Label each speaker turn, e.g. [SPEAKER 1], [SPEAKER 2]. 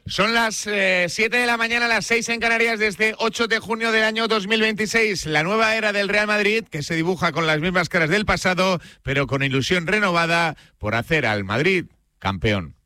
[SPEAKER 1] Son las 7 de la mañana, las 6 en Canarias, desde 8 de junio del año 2026. La nueva era del Real Madrid, que se dibuja con las mismas caras del pasado, pero con ilusión renovada por hacer al Madrid campeón.